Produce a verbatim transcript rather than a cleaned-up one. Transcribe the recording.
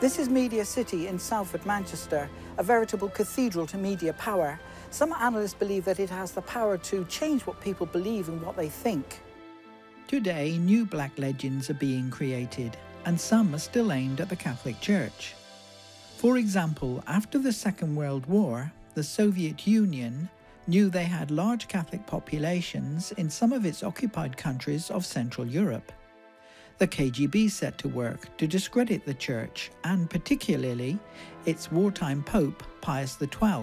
This is Media City in Salford, Manchester, a veritable cathedral to media power. Some analysts believe that it has the power to change what people believe and what they think. Today, new black legends are being created, and some are still aimed at the Catholic Church. For example, after the Second World War, the Soviet Union knew they had large Catholic populations in some of its occupied countries of Central Europe. The K G B set to work to discredit the Church, and particularly its wartime Pope, Pius the twelfth.